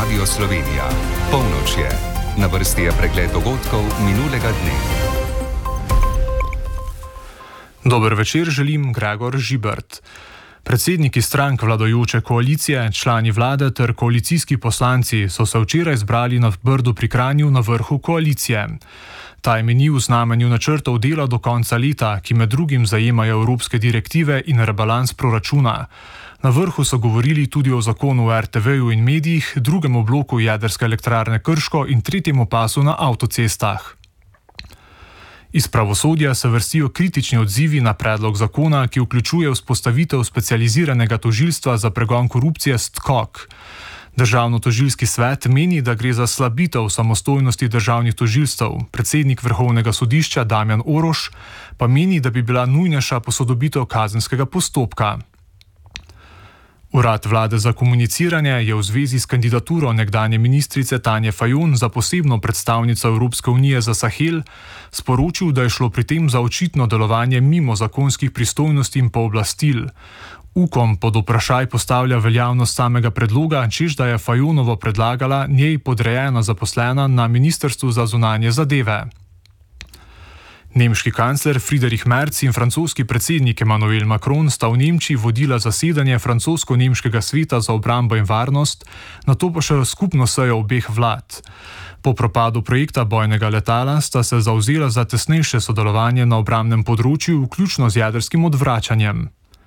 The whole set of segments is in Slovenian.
Radio Slovenija. Polnoč je. Na vrsti je pregled dogodkov minulega dne. Dober večer, želim Gregor Žibert. Predsedniki strank vladajoče koalicije, člani vlade ter koalicijski poslanci so se včeraj zbrali na Brdu pri Kranju na vrhu koalicije. Ta je menil v znamenju načrtov dela do konca leta, ki med drugim zajemajo evropske direktive in rebalans proračuna. Na vrhu so govorili tudi o zakonu o RTV-ju in medijih, drugem bloku jedrske elektrarne Krško in tretjemu pasu na avtocestah. Iz pravosodja se vrstijo kritični odzivi na predlog zakona, ki vključuje vzpostavitev specializiranega tožilstva za pregon korupcije STKOK. Državno-tožilski svet meni, da gre za slabitev samostojnosti državnih tožilstev. Predsednik Vrhovnega sodišča Damjan Oroš pa meni, da bi bila nujnejša posodobitev kazenskega postopka. Urad vlade za komuniciranje je v zvezi s kandidaturo nekdanje ministrice Tanje Fajon za posebno predstavnico Evropske unije za Sahel sporočil, da je šlo pri tem za očitno delovanje mimo zakonskih pristojnosti in pooblastil. Ukom pod vprašaj postavlja veljavnost samega predloga, češ da je Fajonovo predlagala njej podrejena zaposlena na Ministrstvu za zunanje zadeve. Nemški kancler Friedrich Merz in francoski predsednik Emmanuel Macron sta v Nemčiji vodila zasedanje francosko-nemškega sveta za obrambo in varnost, nato pa še skupno sejo obeh vlad. Po propadu projekta bojnega letala sta se zavzela za tesnejše sodelovanje na obrambnem področju, vključno z jedrskim odvračanjem.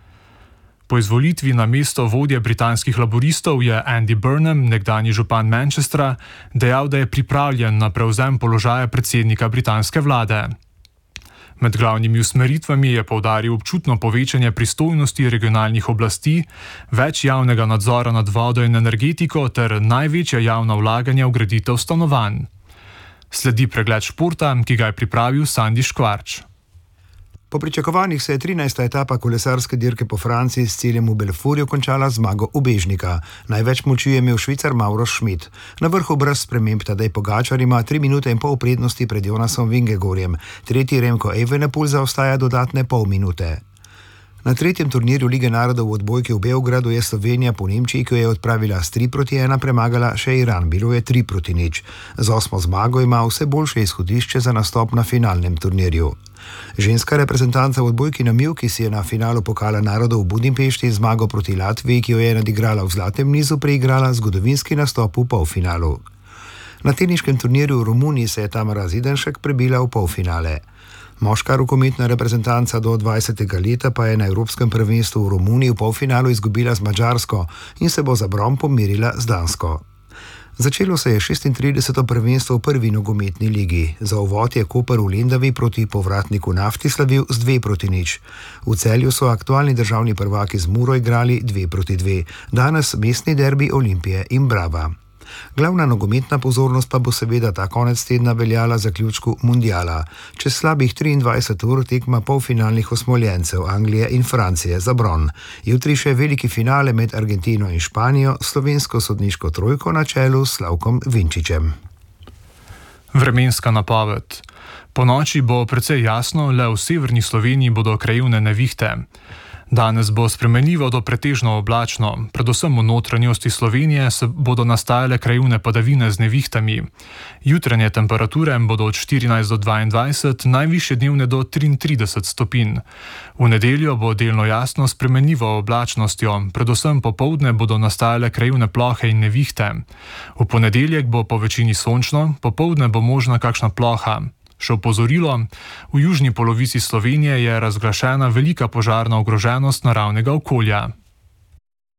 Po izvolitvi na mesto vodje britanskih laboristov je Andy Burnham, nekdanji župan Manchestra, dejal, da je pripravljen na prevzem položaja predsednika britanske vlade. Med glavnimi usmeritvami je poudaril občutno povečanje pristojnosti regionalnih oblasti, več javnega nadzora nad vodo in energetiko ter največja javna vlaganja v graditev stanovanj. Sledi pregled športa, ki ga je pripravil Sandi Škvarč. Po pričakovanjih se je 13. etapa kolesarske dirke po Franciji s ciljem v Belfurju končala zmago ubežnika. Največ moči je imel Švicar Mauro Schmidt. Na vrhu brez sprememb Tadej Pogačar ima 3 minute in pol prednosti pred Jonasom Vingegorjem. Tretji Remko Evenepoel zaostaja dodatne pol minute. Na tretjem turnirju Lige narodov v odbojki v Beogradu je Slovenija po Nemčiji, ki jo je odpravila s 3-1, premagala še Iran, bilo je 3-0. Z 8. zmago ima vse boljše izhodišče za nastop na finalnem turnirju. Ženska reprezentanca v odbojki na mivki si je na finalu pokala narodov v Budimpešti zmago proti Latviji, ki jo je nadigrala v zlatem nizu, preigrala zgodovinski nastop v polfinalu. Na teniškem turnirju v Romuniji se je Tamara Zidanšek prebila v polfinale. Moška rokometna reprezentanca do 20. leta pa je na Evropskem prvenstvu v Romuniji v polfinalu izgubila z Madžarsko in se bo za bron pomirila z Dansko. Začelo se je 36. prvenstvo v prvi nogometni ligi. Za uvod je Koper v Lendavi proti povratniku Nafti slavil z 2-0. V Celju so aktualni državni prvaki z Muro igrali 2-2. Danes mestni derbi Olimpije in Brava. Glavna nogometna pozornost pa bo seveda ta konec tedna veljala zaključku mundiala. Čez slabih 23 ur tekma polfinalnih osmoljencev Anglije in Francije za bron. Jutri še veliki finale med Argentino in Španijo, slovensko sodniško trojko na čelu s Slavkom Vinčičem. Vremenska napoved. Po noči bo precej jasno, le v severni Sloveniji bodo krajevne nevihte. Danes bo spremenljivo do pretežno oblačno, predvsem v notranjosti Slovenije se bodo nastajale krajevne padavine z nevihtami. Jutranje temperature bodo od 14 do 22, najvišje dnevne do 33 stopinj. V nedeljo bo delno jasno s spremenljivo oblačnostjo, predvsem popoldne bodo nastajale krajevne plohe in nevihte. V ponedeljek bo po večini sončno, popoldne bo možna kakšna ploha. Še opozorilo, v južni polovici Slovenije je razglašena velika požarna ogroženost naravnega okolja.